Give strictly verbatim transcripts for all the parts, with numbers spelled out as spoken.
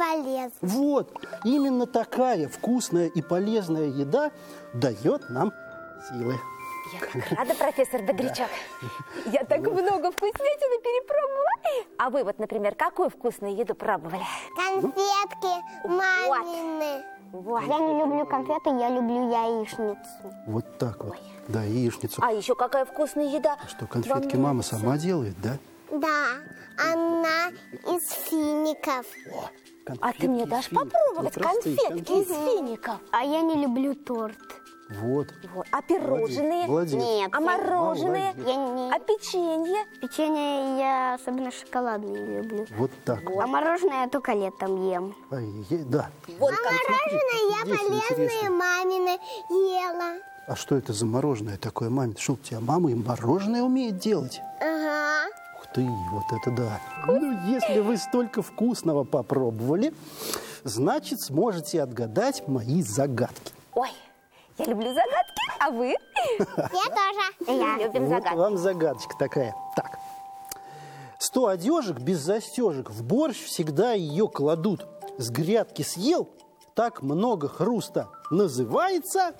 полезно. Вот, именно такая вкусная и полезная еда дает нам силы. Я так рада, профессор Бодрячок. Я так много вкуснятины перепробовала. А вы вот, например, какую вкусную еду пробовали? Конфетки мамины. Вот. Я не люблю конфеты, я люблю яичницу. Вот так вот. Да, яичницу. А еще какая вкусная еда? Что, конфетки Вам мама нравится? сама делает, да? Да, она из фиников. О, А ты мне конфетки дашь из фиников. попробовать Ну, простые конфетки из фиников? А я не люблю торт. Вот. Вот. А пирожные? Молодец. Нет. А мороженое? Молодец. Я не... А печенье? Печенье я особенно шоколадное люблю. Вот так. А мороженое я только летом ем. Ай, е- да. Вот А как. мороженое я здесь полезное интересно. мамины ела. А что это за мороженое такое, маме? Что у тебя мама и мороженое умеет делать? Ага. Ух ты, вот это да. Ну, если вы столько вкусного попробовали, значит, сможете отгадать мои загадки. Ой, я люблю загадки, а вы? Я тоже. Я. Любим Вот загадки. вам загадочка такая. Так. Сто одежек без застежек, в борщ всегда ее кладут. С грядки съел, так много хруста. Называется...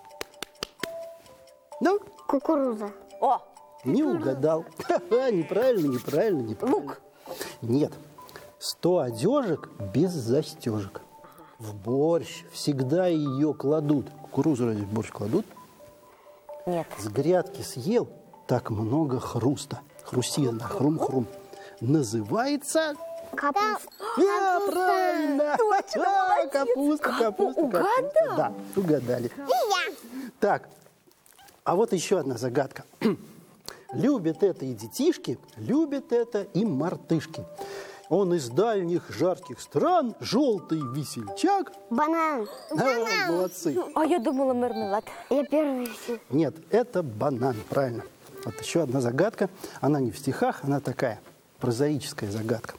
Ну, Кукуруза. О, не угадал. Ха-ха, неправильно, неправильно, неправильно. лук. Нет. Сто одежек без застежек. В борщ всегда ее кладут. Кукурузу разве в борщ кладут? Нет. С грядки съел, так много хруста. Хрустит она, хрум-хрум. Называется... Капуста. А, правильно! Точно, А, молодец. Капуста, Капу- капуста, угадал? капуста. Да, угадали. И я. Так, а вот еще одна загадка. Любят это и детишки, любят это и мартышки. Он из дальних жарких стран, желтый весельчак. Банан. А, молодцы. А я думала мармелад. Я первый. Нет, это банан, правильно. Вот еще одна загадка. Она не в стихах, она такая прозаическая загадка.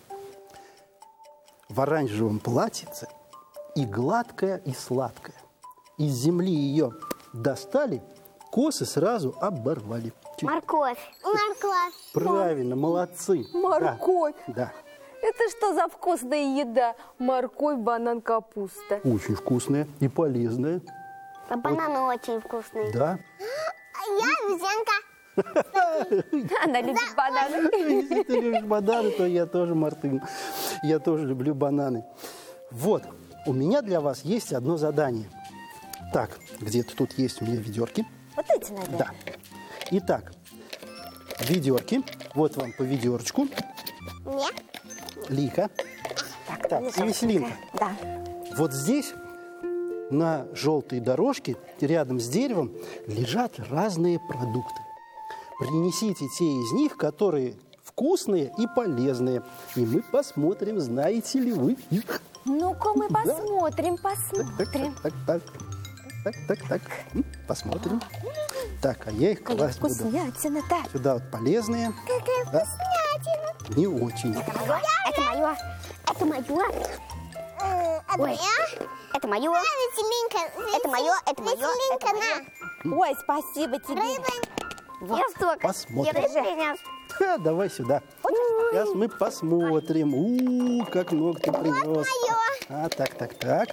В оранжевом платьице и гладкая, и сладкая. Из земли ее достали, косы сразу оборвали. Чуть- Морковь. Морковь. Правильно, молодцы. Морковь. Да, да. Это что за вкусная еда? Морковь, банан, капуста. Очень вкусная и полезная. А бананы очень вкусные. Да. А я обезьянка. Она любит бананы. Если ты любишь бананы, то я тоже мартын. Я тоже люблю бананы. Вот, у меня для вас есть одно задание. Так, где-то тут есть у меня ведерки. Вот эти, наверное. Да. Итак, ведерки. Вот вам по ведерочку. Нет. Лика. Так, Так, мне и Веселинка. Да. Вот здесь на желтой дорожке рядом с деревом лежат разные продукты. Принесите те из них, которые вкусные и полезные. И мы посмотрим, знаете ли вы их. Ну-ка мы посмотрим, Так, посмотрим. так, так, так, так, так. М, Посмотрим. Так, а я их Какая класть буду. вкуснятина-то. Сюда вот полезные. Какая Да. вкуснятина. Не очень. Это мое. Это мое. Это Ой. мое. Это мое. На, Веселинка. Это мое, это мое, Веселинка, это на. Ой, спасибо тебе. Рыба. Я столько. Посмотрим. Я принес. Ха, давай сюда. Сейчас мы посмотрим. У, как много ты принес. А, так, так, так.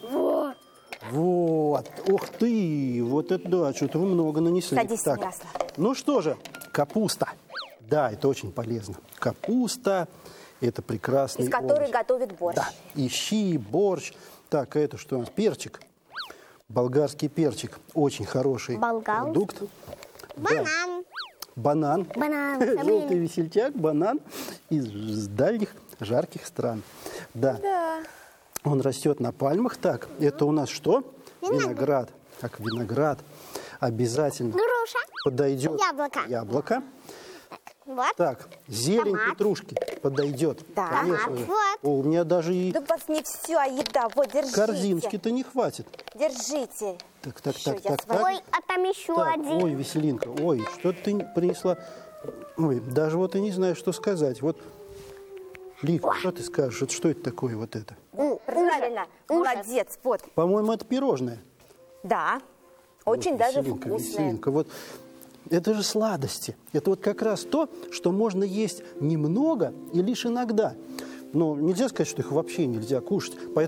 Вот. Ух ты. Вот это да, что-то вы много нанесли. Садись, Так. Ярослав. Ну что же, капуста. Да, это очень полезно. Капуста – это прекрасный Из которой овощ. готовят борщ. Да, и щи, борщ. Так, а это что у нас? Перчик. Болгарский перчик. Очень хороший Болгарский. продукт. Да. Банан. Банан. Банан. Желтый весельчак, банан из дальних жарких стран. Да. Да. Он растет на пальмах. Так, это у нас что? Виноград. Так, виноград. Обязательно Груша. подойдет. Яблоко. Яблоко. Вот. Так, зелень Томат. петрушки подойдет. Да. Конечно Томат. же. Вот. О, у меня даже и Да у вас не все, а еда. Вот, держите. корзинки-то не хватит. Держите. Так, так, Ещё так, я так, свою- так. Ой, а там еще Так, один. ой, Веселинка, ой, что ты принесла? Ой, даже вот и не знаю, что сказать. Вот, Лик, что ты скажешь? Это что это такое вот это? Правильно. Молодец. Вот. По-моему, это пирожное. Да. Очень Вот, даже Веселинка, вкусное. Веселинка, вот это же сладости. Это вот как раз то, что можно есть немного и лишь иногда. Но нельзя сказать, что их вообще нельзя кушать. Поэтому